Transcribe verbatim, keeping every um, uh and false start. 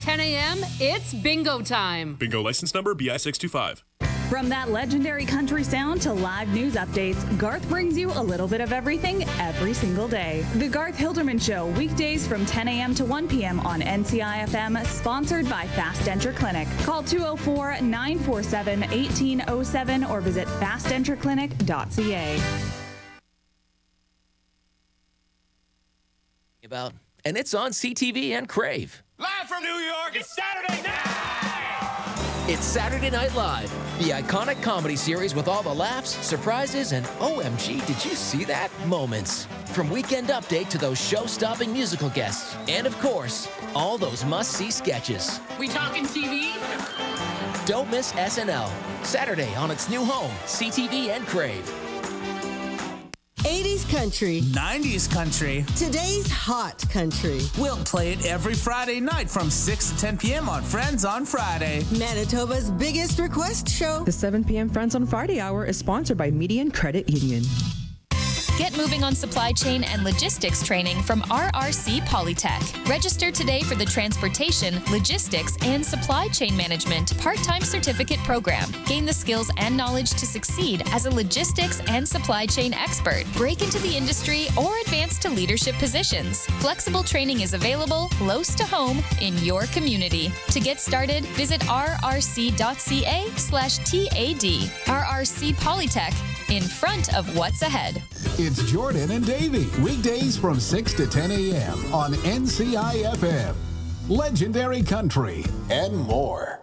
ten a.m., it's bingo time. Bingo license number B I six two five. From that legendary country sound to live news updates, Garth brings you a little bit of everything every single day. The Garth Hilderman Show, weekdays from ten a.m. to one p.m. on N C I F M, sponsored by Fast Denture Clinic. Call two oh four, nine four seven, one eight oh seven or visit fast denture clinic dot c a. About, and it's on C T V and Crave. Live from New York, it's Saturday night! It's Saturday Night Live, the iconic comedy series with all the laughs, surprises, and O M G, did you see that? Moments. From Weekend Update to those show-stopping musical guests. And of course, all those must-see sketches. We talking T V? Don't miss S N L. Saturday on its new home, C T V and Crave. eighties country. nineties country. Today's hot country. We'll play it every Friday night from six to ten p.m. on Friends on Friday. Manitoba's biggest request show. The seven p.m. Friends on Friday hour is sponsored by Median Credit Union. Get moving on supply chain and logistics training from R R C Polytech. Register today for the Transportation, Logistics, and Supply Chain Management part-time certificate program. Gain the skills and knowledge to succeed as a logistics and supply chain expert. Break into the industry or advance to leadership positions. Flexible training is available close to home in your community. To get started, visit r r c dot c a slash T A D. R R C Polytech, in front of what's ahead. It's Jordan and Davey, weekdays from six to ten a.m. on N C I F M. Legendary Country and more.